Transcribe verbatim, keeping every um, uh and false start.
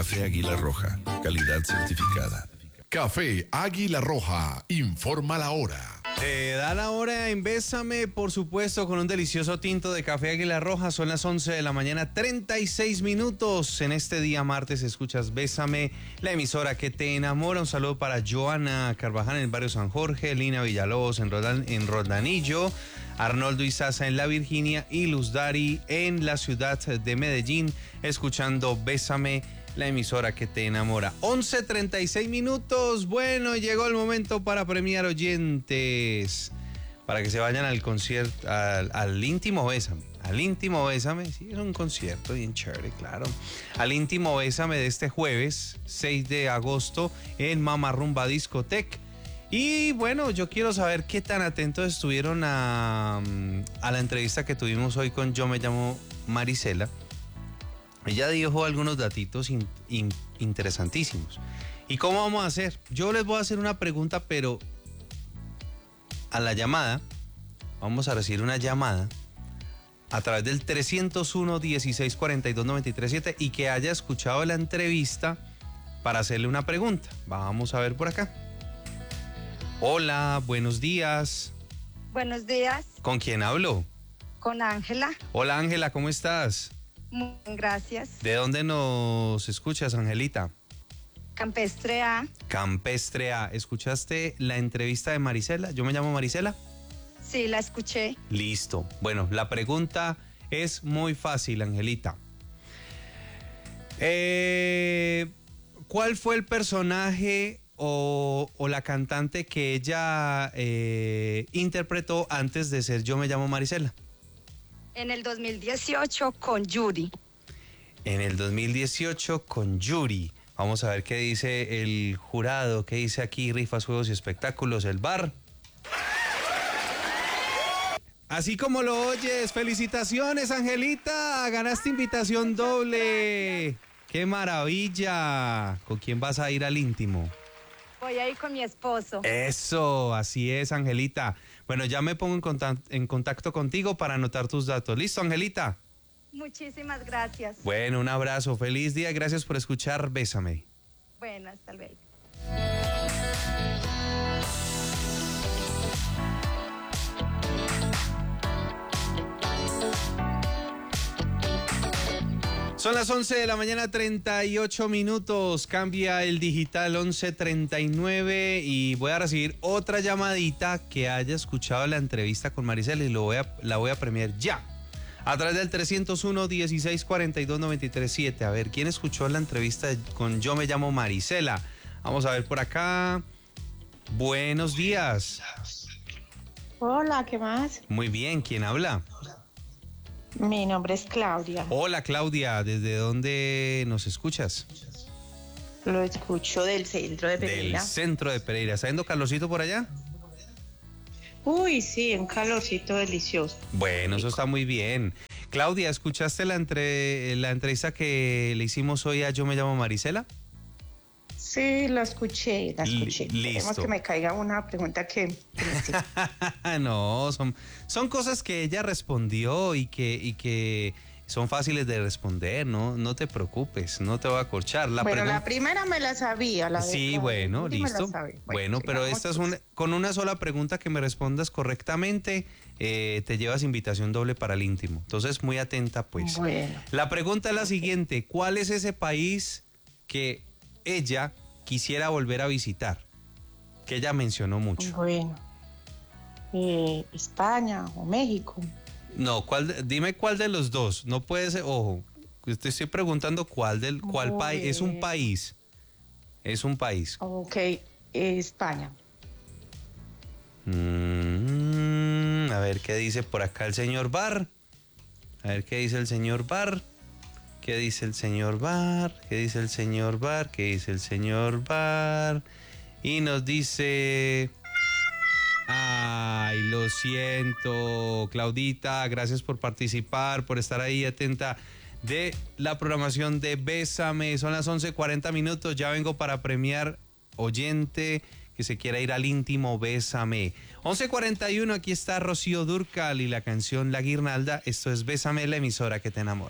Café Águila Roja, calidad certificada. Café Águila Roja, informa la hora. Te da la hora en Bésame, por supuesto, con un delicioso tinto de Café Águila Roja. Son las once de la mañana, treinta y seis minutos. En este día martes escuchas Bésame, la emisora que te enamora. Un saludo para Joana Carvajal en el barrio San Jorge, Lina Villalobos en, Rodan, en Rodanillo, Arnoldo Izaza en La Virginia y Luz Dari en la ciudad de Medellín, escuchando Bésame, la emisora que te enamora. once treinta y seis minutos. Bueno, llegó el momento para premiar oyentes, para que se vayan al concierto, al, al íntimo Bésame. Al íntimo Bésame, sí, es un concierto bien chévere, claro. Al íntimo Bésame de este jueves, seis de agosto, en Mama Rumba Discotec. Y bueno, yo quiero saber qué tan atentos estuvieron a, a la entrevista que tuvimos hoy con Yo Me Llamo Marisela. Ella dijo algunos datitos in, in, interesantísimos. ¿Y cómo vamos a hacer? Yo les voy a hacer una pregunta, pero a la llamada, vamos a recibir una llamada a través del trescientos uno, dieciséis cuarenta y dos, noventa y tres siete y que haya escuchado la entrevista para hacerle una pregunta. Vamos a ver por acá. Hola, buenos días. Buenos días. ¿Con quién hablo? Con Ángela. Hola Ángela, ¿cómo estás? Muy bien, gracias. ¿De dónde nos escuchas, Angelita? Campestre A. Campestre A. ¿Escuchaste la entrevista de Marisela? Yo me llamo Marisela. Sí, la escuché. Listo. Bueno, la pregunta es muy fácil, Angelita. Eh, ¿Cuál fue el personaje o, o la cantante que ella eh, interpretó antes de ser Yo Me Llamo Marisela? En el dos mil dieciocho con Yuri. En el dos mil dieciocho con Yuri. Vamos a ver qué dice el jurado, qué dice aquí Rifas, Juegos y Espectáculos, el bar. Así como lo oyes, felicitaciones Angelita, ganaste invitación doble. ¡Qué maravilla! ¿Con quién vas a ir al íntimo? Voy a ir con mi esposo. Eso, así es, Angelita. Bueno, ya me pongo en contacto, en contacto contigo para anotar tus datos. ¿Listo, Angelita? Muchísimas gracias. Bueno, un abrazo, feliz día, gracias por escuchar Bésame. Bueno, hasta luego. Son las once de la mañana, treinta y ocho minutos. Cambia el digital once treinta y nueve y voy a recibir otra llamadita que haya escuchado la entrevista con Marisela y lo voy a, la voy a premiar ya. A través del trescientos uno, dieciséis cuarenta y dos, noventa y tres siete. A ver, ¿quién escuchó la entrevista con Yo Me Llamo Marisela? Vamos a ver por acá. Buenos días. Hola, ¿qué más? Muy bien, ¿quién habla? Mi nombre es Claudia. Hola Claudia, ¿desde dónde nos escuchas? Lo escucho del centro de Pereira. Del centro de Pereira. ¿Está yendo calorcito por allá? Uy, sí, un calorcito delicioso. Bueno, eso está muy bien. Claudia, ¿escuchaste la, entre, la entrevista que le hicimos hoy a Yo Me Llamo Marisela? Sí, la escuché, la escuché. L- listo. Queremos que me caiga una pregunta que... que no, son, son cosas que ella respondió y que, y que son fáciles de responder, ¿no? No te preocupes, no te voy a corchar. La bueno, pregun- la primera me la sabía. La de, sí, la bueno, de, listo. Bueno, bueno, pero esta es una, con una sola pregunta que me respondas correctamente, eh, te llevas invitación doble para el íntimo. Entonces, muy atenta, pues. Bueno. La pregunta es la siguiente: ¿cuál es ese país que ella quisiera volver a visitar? Que ella mencionó mucho. Bueno, eh, España o México. No, ¿cuál de, dime cuál de los dos. No puede ser, ojo, te estoy preguntando cuál del cuál país. Es un país. Es un país. Ok, eh, España. Mm, a ver qué dice por acá el señor Bar. A ver qué dice el señor Bar. ¿Qué dice el señor Bar? ¿Qué dice el señor Bar? ¿Qué dice el señor Bar? Y nos dice... Ay, lo siento, Claudita, gracias por participar, por estar ahí atenta de la programación de Bésame. Son las once cuarenta minutos, ya vengo para premiar oyente que se quiera ir al íntimo Bésame. once cuarenta y uno, aquí está Rocío Dúrcal y la canción La Guirnalda. Esto es Bésame, la emisora que te enamora.